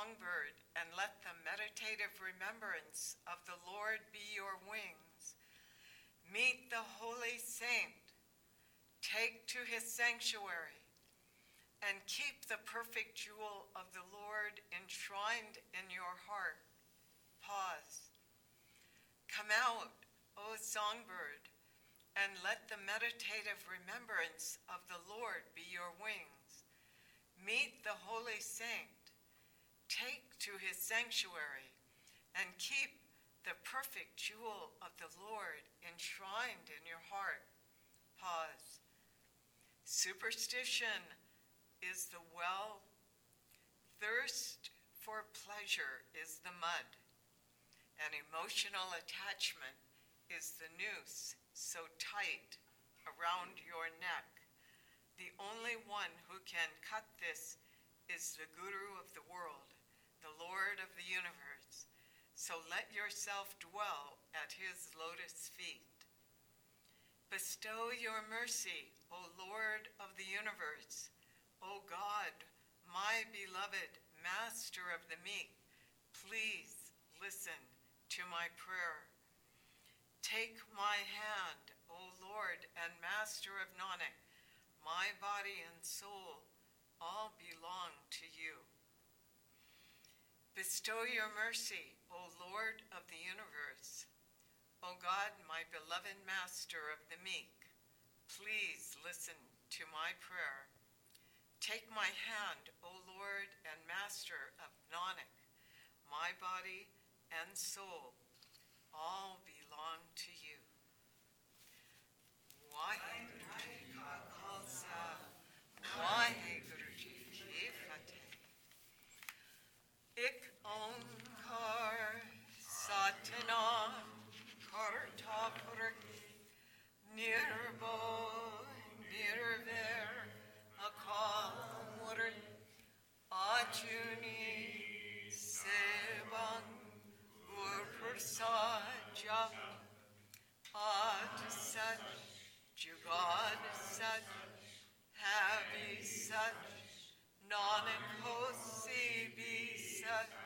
songbird, and let the meditative remembrance of the Lord be your wings. Meet the holy saint, take to his sanctuary, and keep the perfect jewel of the Lord enshrined in your heart. Pause. Come out, O songbird, and let the meditative remembrance of the Lord be your wings. Meet the holy saint, take to his sanctuary, and keep the perfect jewel of the Lord enshrined in your heart. Pause. Superstition is the well, thirst for pleasure is the mud, and emotional attachment is the noose so tight around your neck. The only one who can cut this is the Guru of the world, the Lord of the universe. So let yourself dwell at his lotus feet. Bestow your mercy, O Lord of the universe, O God, my beloved Master of the meek, please listen to my prayer. Take my hand, O Lord and Master of Nanak, my body and soul all belong to you. Bestow your mercy, O Lord of the universe, O God, my beloved Master of the meek, please listen to my prayer. Take my hand, O Lord and Master of Nanak, my body and soul all belong to you. Waheguru Ji Ka Khalsa, Waheguru Ji Fateh. Ik Onkar Satnam Karta Purak Nirbo Nirver Akal Murat Ajuni Seban Gur Prasaja Ad Sat Jugad Sat Havi Sat Nanak Hosi Bi Sat